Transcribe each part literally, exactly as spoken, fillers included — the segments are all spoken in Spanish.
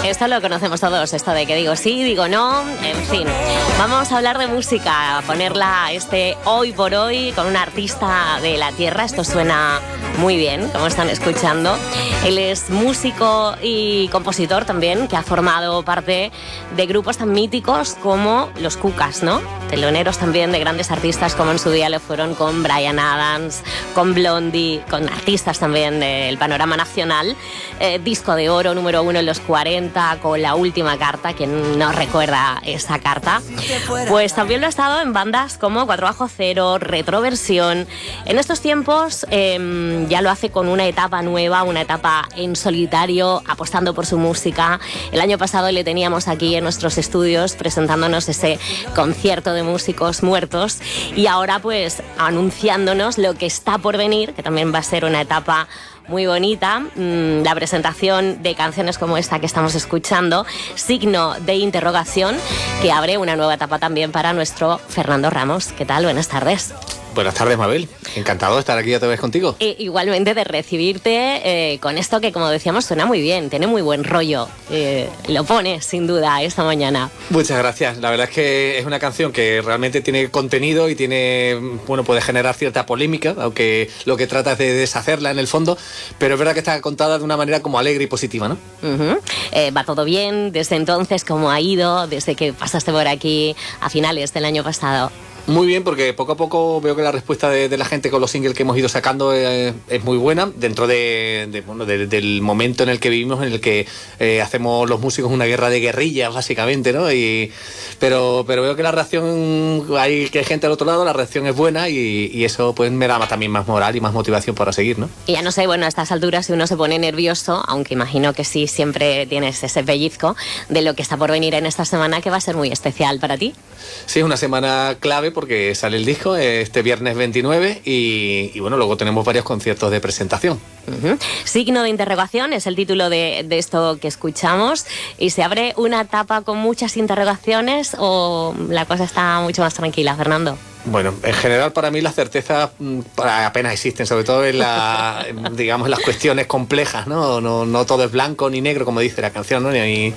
Esto lo conocemos todos, esto de que digo sí, digo no, en fin. Vamos a hablar de música, a ponerla este hoy por hoy con un artista de la tierra. Esto suena muy bien, como están escuchando. Él es músico y compositor también, que ha formado parte de grupos tan míticos como los Cucas, ¿no? Teloneros también de grandes artistas como en su día lo fueron con Bryan Adams, con Blondie, con artistas también del panorama nacional. Eh, disco de oro número uno en los cuarenta con La Última Carta, quien no recuerda esa carta. Pues también lo ha estado en bandas como Cuatro Bajo Cero, Retroversión. En estos tiempos eh, ya lo hace con una etapa nueva, una etapa en solitario, apostando por su música. El año pasado le teníamos aquí en nuestros estudios presentándonos ese concierto de músicos muertos y ahora pues anunciándonos lo que está por venir, que también va a ser una etapa muy bonita, la presentación de canciones como esta que estamos escuchando, Signo de Interrogación, que abre una nueva etapa también para nuestro Fernando Ramos. ¿Qué tal? Buenas tardes. Buenas tardes, Mabel. Encantado de estar aquí otra vez contigo. E igualmente de recibirte eh, con esto que, como decíamos, suena muy bien, tiene muy buen rollo. Eh, lo pone, sin duda, esta mañana. Muchas gracias. La verdad es que es una canción que realmente tiene contenido y tiene, bueno, puede generar cierta polémica, aunque lo que trata es de deshacerla en el fondo, pero es verdad que está contada de una manera como alegre y positiva, ¿no? Uh-huh. eh, va todo bien desde entonces, ¿cómo ha ido desde que pasaste por aquí a finales del año pasado? Muy bien, porque poco a poco veo que la respuesta de, de la gente con los singles que hemos ido sacando es, es muy buena, dentro de, de, bueno, de, del momento en el que vivimos, en el que eh, hacemos los músicos una guerra de guerrillas, básicamente, ¿no? Y, pero, pero veo que la reacción, hay que hay gente al otro lado, la reacción es buena y, y eso pues me da también más moral y más motivación para seguir, ¿no? Y ya no sé, bueno, a estas alturas si uno se pone nervioso, aunque imagino que sí, siempre tienes ese pellizco de lo que está por venir en esta semana, que va a ser muy especial para ti. Sí, es una semana clave porque sale el disco este viernes veintinueve y, y bueno, luego tenemos varios conciertos de presentación. Uh-huh. Signo de Interrogación es el título de, de esto que escuchamos, y se abre una etapa con muchas interrogaciones, o la cosa está mucho más tranquila, Fernando. Bueno, en general para mí las certezas apenas existen, sobre todo en, la, en, digamos, en las cuestiones complejas, ¿no? No, no todo es blanco ni negro, como dice la canción, ¿no? Ni,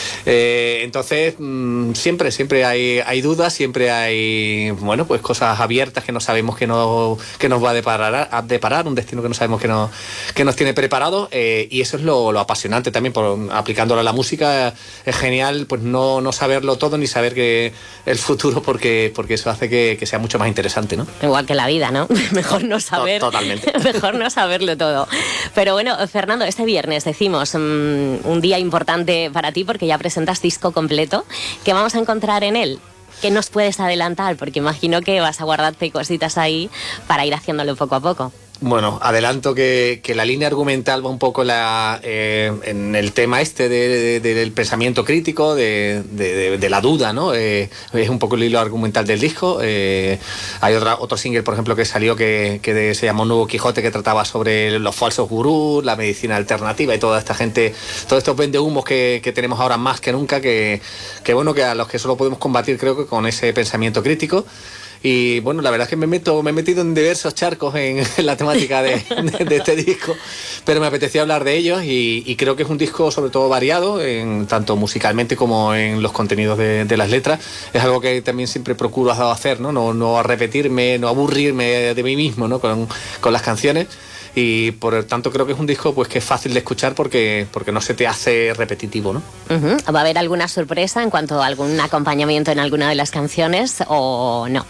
eh, entonces, mmm, siempre, siempre hay, hay dudas, siempre hay, bueno, pues cosas abiertas que no sabemos que, no, que nos va a deparar, a deparar, un destino que no sabemos que, no, que nos tiene preparado, eh, y eso es lo, lo apasionante también, por, aplicándolo a la música, es genial pues no, no saberlo todo ni saber que el futuro, porque, porque eso hace que, que sea mucho más interesante, ¿no? Igual que la vida, ¿no? Mejor no saber. Totalmente. Mejor no saberlo todo. Pero bueno, Fernando, este viernes decimos um, un día importante para ti porque ya presentas disco completo. ¿Qué vamos a encontrar en él? ¿Qué nos puedes adelantar? Porque imagino que vas a guardarte cositas ahí para ir haciéndolo poco a poco. Bueno, adelanto que, que la línea argumental va un poco la, eh, en el tema este de, de, del pensamiento crítico, de, de, de, de la duda, ¿no? Eh, es un poco el hilo argumental del disco. Eh, hay otra, otro single, por ejemplo, que salió que, que de, se llamó Nuevo Quijote, que trataba sobre los falsos gurús, la medicina alternativa y toda esta gente, todos estos vendehumos que, que tenemos ahora más que nunca, que, que bueno, que a los que solo podemos combatir, creo que con ese pensamiento crítico. Y bueno, la verdad es que me meto me he metido en diversos charcos en, en la temática de, de, de este disco, pero me apetecía hablar de ellos y, y creo que es un disco sobre todo variado, en, tanto musicalmente como en los contenidos de, de las letras. Es algo que también siempre procuro hacer, ¿no? No, no repetirme, no aburrirme de mí mismo, ¿no? con, con las canciones. Y por lo tanto creo que es un disco pues que es fácil de escuchar porque, porque no se te hace repetitivo, ¿no? Uh-huh. ¿Va a haber alguna sorpresa en cuanto a algún acompañamiento en alguna de las canciones o no?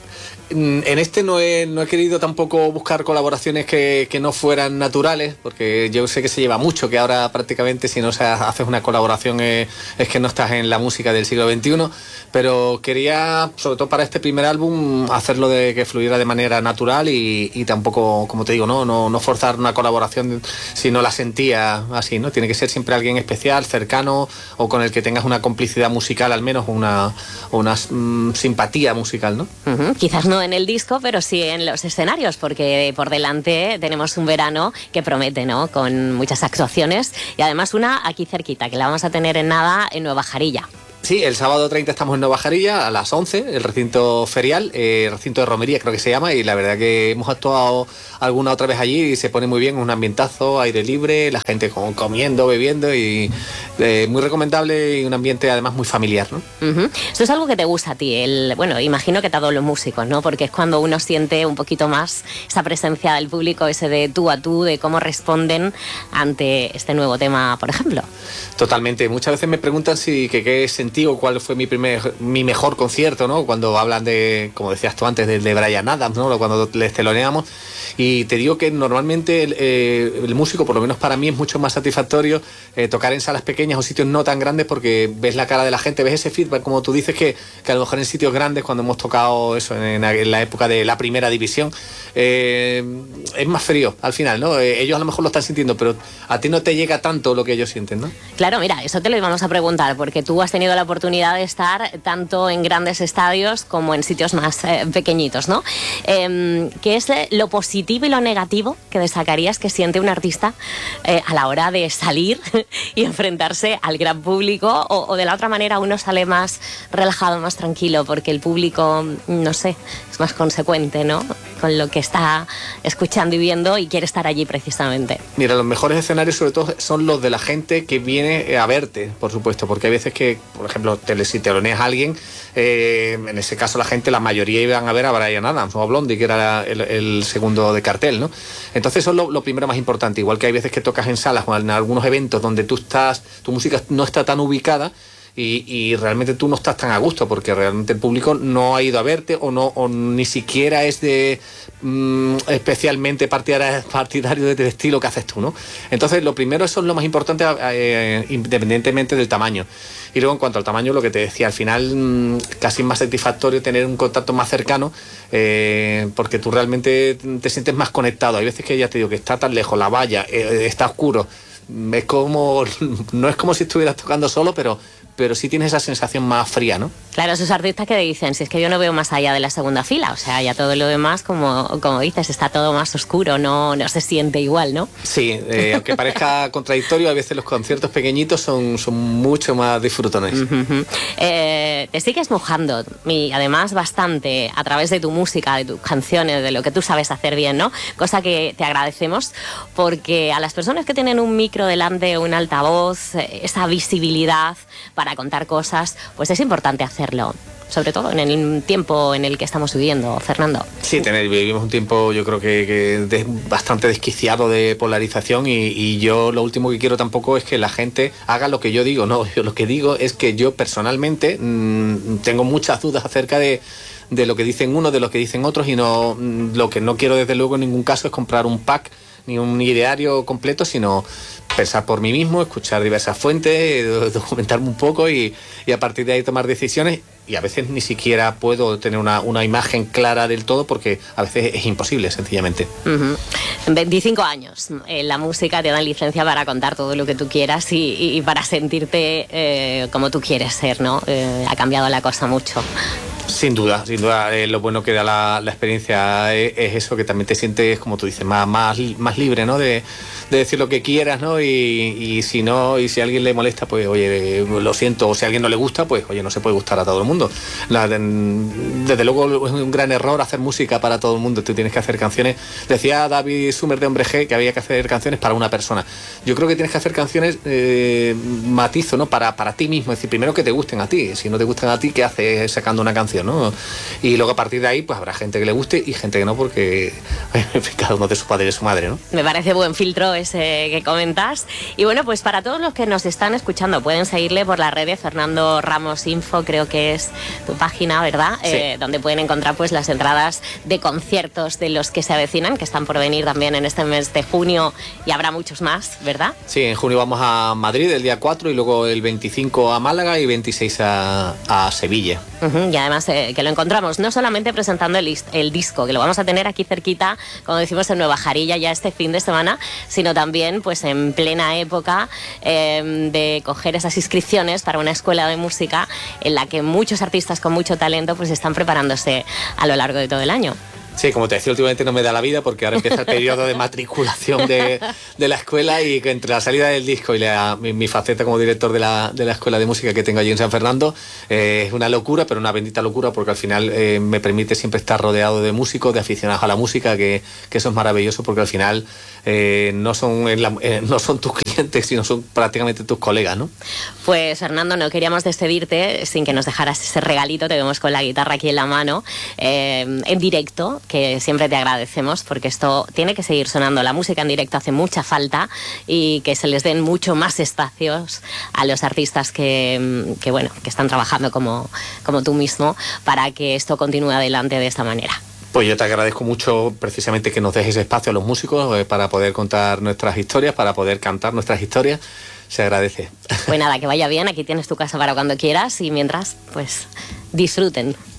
En este no he, no he querido tampoco buscar colaboraciones que, que no fueran naturales, porque yo sé que se lleva mucho, que ahora prácticamente si no se haces una colaboración es, es que no estás en la música del siglo veintiuno, pero quería, sobre todo para este primer álbum, hacerlo de que fluyera de manera natural y, y tampoco, como te digo, no, no, no forzar una colaboración si no la sentía así, ¿no? Tiene que ser siempre alguien especial, cercano, o con el que tengas una complicidad musical al menos, una, una mm, simpatía musical, ¿no? Uh-huh. Quizás no en el disco, pero sí en los escenarios, porque por delante tenemos un verano que promete, ¿no? Con muchas actuaciones y además una aquí cerquita, que la vamos a tener en nada en Nueva Jarilla. Sí, el sábado treinta estamos en Nueva Jarilla a las once, el recinto ferial, eh, recinto de romería creo que se llama, y la verdad que hemos actuado alguna otra vez allí y se pone muy bien, un ambientazo, aire libre, la gente comiendo, bebiendo y eh, muy recomendable y un ambiente además muy familiar, ¿no? Uh-huh. Esto es algo que te gusta a ti, el, bueno, imagino que a todos los músicos, ¿no? Porque es cuando uno siente un poquito más esa presencia del público, ese de tú a tú, de cómo responden ante este nuevo tema, por ejemplo. Totalmente. Muchas veces me preguntan si que qué sentí o cuál fue mi primer, mi mejor concierto, ¿no? Cuando hablan de, como decías tú antes, de, de Bryan Adams, ¿no? Cuando les teloneamos. Y te digo que normalmente el, eh, el músico, por lo menos para mí, es mucho más satisfactorio eh, tocar en salas pequeñas o sitios no tan grandes, porque ves la cara de la gente, ves ese feedback, como tú dices, que, que a lo mejor en sitios grandes, cuando hemos tocado eso en, en la época de la primera división, eh, es más frío al final, ¿no? Eh, ellos a lo mejor lo están sintiendo, pero a ti no te llega tanto lo que ellos sienten, ¿no? Claro, mira, eso te lo íbamos a preguntar, porque tú has tenido la oportunidad de estar tanto en grandes estadios como en sitios más eh, pequeñitos, ¿no? Eh, ¿Qué es eh, lo positivo y lo negativo que destacarías que siente un artista eh, a la hora de salir y enfrentarse al gran público, o, o de la otra manera uno sale más relajado, más tranquilo, porque el público, no sé, es más consecuente, ¿no?, con lo que está escuchando y viendo y quiere estar allí precisamente? Mira, los mejores escenarios sobre todo son los de la gente que viene a verte, por supuesto, porque hay veces que, por ejemplo, te, si teloneas a alguien, eh, en ese caso la gente, la mayoría iban a ver a Bryan Adams o a Blondie, que era el, el segundo de cartel, ¿no? Entonces eso es lo, lo primero más importante, igual que hay veces que tocas en salas o en algunos eventos donde tú estás, tu música no está tan ubicada, Y, y realmente tú no estás tan a gusto, porque realmente el público no ha ido a verte o no o ni siquiera es de mmm, especialmente partidario, partidario de este estilo que haces tú, ¿no? Entonces lo primero, eso es lo más importante, eh, independientemente del tamaño. Y luego en cuanto al tamaño, lo que te decía, al final mmm, casi es más satisfactorio tener un contacto más cercano, eh, porque tú realmente te sientes más conectado. Hay veces que ya te digo que está tan lejos, la valla, eh, está oscuro, es como, no es como si estuvieras tocando solo, pero pero sí tienes esa sensación más fría, ¿no? Claro, esos artistas que dicen, si es que yo no veo más allá de la segunda fila, o sea, ya todo lo demás, como, como dices, está todo más oscuro, no, no se siente igual, ¿no? Sí, eh, aunque parezca contradictorio, a veces los conciertos pequeñitos son, son mucho más disfrutones. Uh-huh. eh, te sigues mojando, y además bastante, a través de tu música, de tus canciones, de lo que tú sabes hacer bien, ¿no? Cosa que te agradecemos, porque a las personas que tienen un micro delante, un altavoz, esa visibilidad para contar cosas, pues es importante hacerlo, sobre todo en el tiempo en el que estamos viviendo, Fernando. Sí, tener, vivimos un tiempo, yo creo que, que de, bastante desquiciado de polarización, y, y yo lo último que quiero tampoco es que la gente haga lo que yo digo. No, yo lo que digo es que yo personalmente mmm, tengo muchas dudas acerca de de lo que dicen unos, de lo que dicen otros, y no, lo que no quiero desde luego en ningún caso es comprar un pack ni un ideario completo, sino pensar por mí mismo, escuchar diversas fuentes, documentarme un poco y, y a partir de ahí tomar decisiones. Y a veces ni siquiera puedo tener una, una imagen clara del todo, porque a veces es imposible, sencillamente. Uh-huh. veinticinco años, eh, la música te da licencia para contar todo lo que tú quieras y, y, y para sentirte eh, como tú quieres ser, ¿no? Eh, ha cambiado la cosa mucho. Sin duda, sin duda, eh, lo bueno que da la, la experiencia es, es eso, que también te sientes, como tú dices, más, más, más libre, ¿no? De, de decir lo que quieras, ¿no? Y, y si no, y si a alguien le molesta, pues oye, lo siento, o si a alguien no le gusta, pues oye, no se puede gustar a todo el mundo. La, desde luego es un gran error hacer música para todo el mundo. Tú tienes que hacer canciones. Decía David Summers de Hombre G que había que hacer canciones para una persona. Yo creo que tienes que hacer canciones eh, matizo, ¿no? Para, para ti mismo. Es decir, primero que te gusten a ti. Si no te gustan a ti, ¿qué haces sacando una canción, ¿no? Y luego a partir de ahí, pues habrá gente que le guste y gente que no, porque cada uno de su padre y de su madre, ¿no? Me parece buen filtro ese que comentas. Y bueno, pues para todos los que nos están escuchando, pueden seguirle por las redes, Fernando Ramos Info, creo que es tu página, ¿verdad? Sí. Eh, donde pueden encontrar pues las entradas de conciertos de los que se avecinan, que están por venir también en este mes de junio, y habrá muchos más, ¿verdad? Sí, en junio vamos a Madrid el día cuatro, y luego el veinticinco a Málaga y veintiséis a, a Sevilla. Uh-huh. Y además eh, que lo encontramos no solamente presentando el, el disco, que lo vamos a tener aquí cerquita, como decimos, en Nueva Jarilla ya este fin de semana, sino también pues en plena época eh, de coger esas inscripciones para una escuela de música en la que muchos artistas con mucho talento pues están preparándose a lo largo de todo el año. Sí, como te decía, últimamente no me da la vida, porque ahora empieza el periodo de matriculación de, de la escuela, y entre la salida del disco y la, mi, mi faceta como director de la, de la escuela de música que tengo allí en San Fernando, eh, es una locura, pero una bendita locura, porque al final eh, me permite siempre estar rodeado de músicos, de aficionados a la música, que, que eso es maravilloso, porque al final eh, no son, en la, eh, no son tus clientes oyentes, sino son prácticamente tus colegas, ¿no? Pues Fernando, no queríamos despedirte sin que nos dejaras ese regalito. Te vemos con la guitarra aquí en la mano, eh, en directo, que siempre te agradecemos, porque esto tiene que seguir sonando. La música en directo hace mucha falta, y que se les den mucho más espacios a los artistas que, que bueno, que están trabajando como, como tú mismo, para que esto continúe adelante de esta manera. Pues yo te agradezco mucho precisamente que nos dejes espacio a los músicos eh, para poder contar nuestras historias, para poder cantar nuestras historias. Se agradece. Pues nada, que vaya bien, aquí tienes tu casa para cuando quieras, y mientras, pues disfruten.